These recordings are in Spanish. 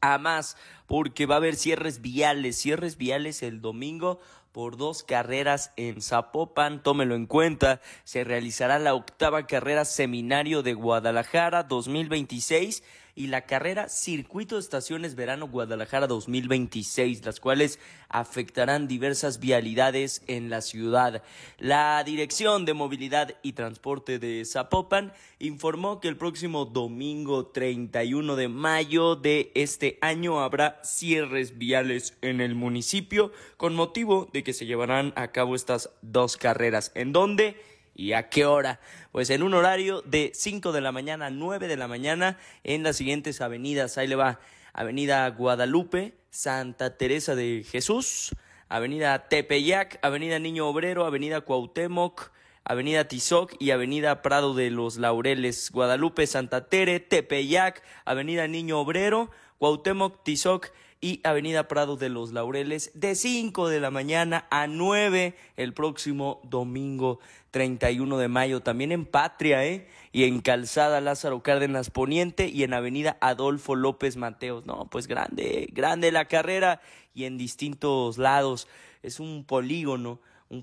a más, porque va a haber cierres viales el domingo por 2 carreras en Zapopan. Tómelo en cuenta. Se realizará la 8ª carrera Seminario de Guadalajara 2026 y la carrera Circuito de Estaciones Verano Guadalajara 2026, las cuales afectarán diversas vialidades en la ciudad. La Dirección de Movilidad y Transporte de Zapopan informó que el próximo domingo 31 de mayo de este año habrá cierres viales en el municipio con motivo de que se llevarán a cabo estas 2 carreras. ¿En dónde y a qué hora? Pues en un horario de 5 de la mañana a 9 de la mañana en las siguientes avenidas. Ahí le va: Avenida Guadalupe, Santa Teresa de Jesús, Avenida Tepeyac, Avenida Niño Obrero, Avenida Cuauhtémoc, Avenida Tizoc y Avenida Prado de los Laureles. Guadalupe, Santa Tere, Tepeyac, Avenida Niño Obrero, Cuauhtémoc, Tizoc y Avenida Prado de los Laureles, de 5 de la mañana a 9 el próximo domingo 31 de mayo. También en Patria, y en Calzada Lázaro Cárdenas Poniente y en Avenida Adolfo López Mateos. No, pues grande la carrera y en distintos lados. Es un polígono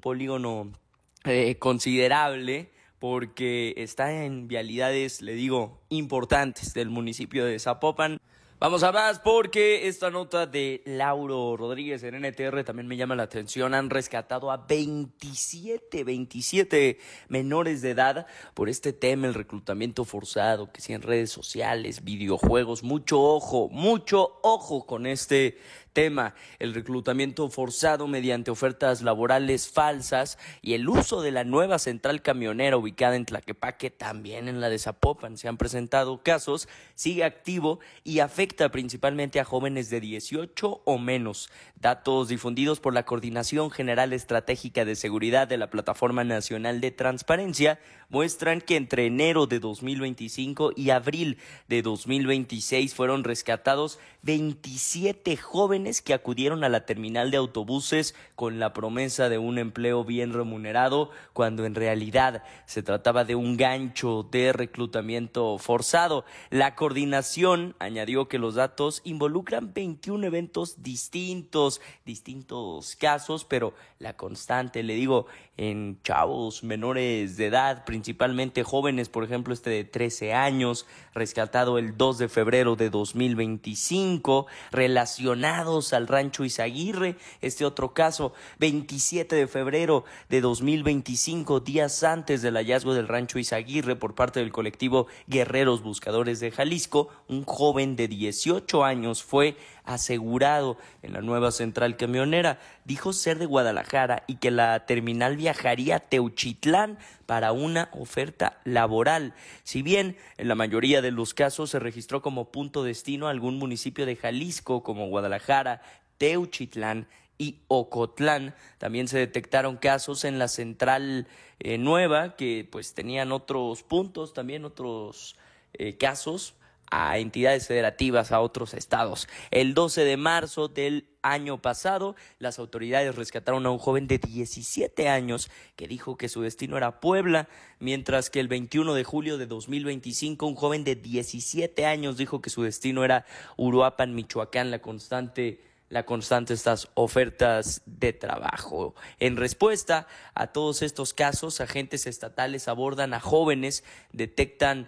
considerable, porque está en vialidades, le digo, importantes del municipio de Zapopan. Vamos a más, porque esta nota de Lauro Rodríguez en NTR también me llama la atención. Han rescatado a 27 menores de edad por este tema, el reclutamiento forzado, que sí, en redes sociales, videojuegos. Mucho ojo con este tema: el reclutamiento forzado mediante ofertas laborales falsas y el uso de la nueva central camionera ubicada en Tlaquepaque, también en la de Zapopan. Se han presentado casos, sigue activo y afecta principalmente a jóvenes de 18 o menos. Datos difundidos por la Coordinación General Estratégica de Seguridad de la Plataforma Nacional de Transparencia muestran que entre enero de 2025 y abril de 2026 fueron rescatados 27 jóvenes que acudieron a la terminal de autobuses con la promesa de un empleo bien remunerado, cuando en realidad se trataba de un gancho de reclutamiento forzado. La coordinación añadió que los datos involucran 21 eventos distintos casos, pero la constante, le digo, en chavos menores de edad, principalmente jóvenes. Por ejemplo, de 13 años, rescatado el 2 de febrero de 2025, relacionados al Rancho Izaguirre. Otro caso, 27 de febrero de 2025, días antes del hallazgo del Rancho Izaguirre por parte del colectivo Guerreros Buscadores de Jalisco, un joven de 18 años fue asegurado en la nueva central camionera. Dijo ser de Guadalajara y que la terminal viajaría a Teuchitlán para una oferta laboral. Si bien en la mayoría de los casos se registró como punto destino algún municipio de Jalisco como Guadalajara, Teuchitlán y Ocotlán, también se detectaron casos en la central nueva que pues tenían otros puntos, también otros casos a entidades federativas, a otros estados. El 12 de marzo del año pasado, las autoridades rescataron a un joven de 17 años que dijo que su destino era Puebla, mientras que el 21 de julio de 2025, un joven de 17 años dijo que su destino era Uruapan, Michoacán. La constante estas ofertas de trabajo. En respuesta a todos estos casos, agentes estatales abordan a jóvenes, detectan,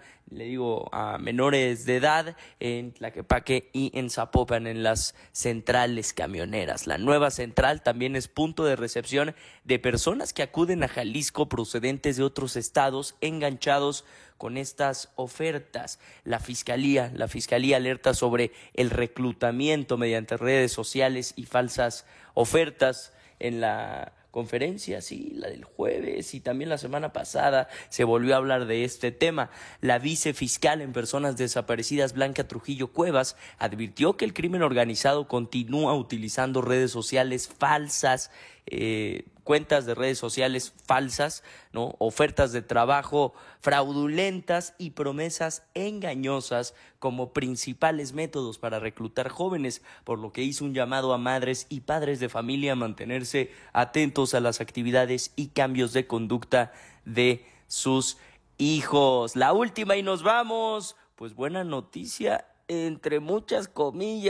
a menores de edad en Tlaquepaque y en Zapopan, en las centrales camioneras. La nueva central también es punto de recepción de personas que acuden a Jalisco procedentes de otros estados, enganchados con estas ofertas. La fiscalía alerta sobre el reclutamiento mediante redes sociales y falsas ofertas. En la conferencia, sí, la del jueves, y también la semana pasada se volvió a hablar de este tema. La vicefiscal en personas desaparecidas, Blanca Trujillo Cuevas, advirtió que el crimen organizado continúa utilizando redes sociales falsas, cuentas de redes sociales falsas, ¿no? Ofertas de trabajo fraudulentas y promesas engañosas como principales métodos para reclutar jóvenes, por lo que hizo un llamado a madres y padres de familia a mantenerse atentos a las actividades y cambios de conducta de sus hijos. La última y nos vamos, pues buena noticia entre muchas comillas.